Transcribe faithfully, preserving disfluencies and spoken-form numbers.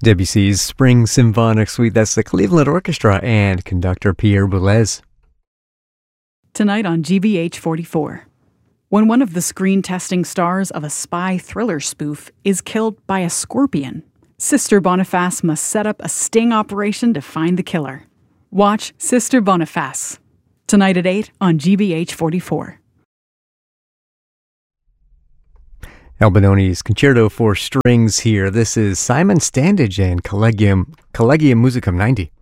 Debussy's Spring Symphonic Suite, that's the Cleveland Orchestra and conductor Pierre Boulez. Tonight on G B H forty-four. When one of the screen testing stars of a spy thriller spoof is killed by a scorpion, Sister Boniface must set up a sting operation to find the killer. Watch Sister Boniface. Tonight at eight on G B H forty-four. Albinoni's Concerto for Strings here. This is Simon Standage and Collegium, Collegium Musicum ninety.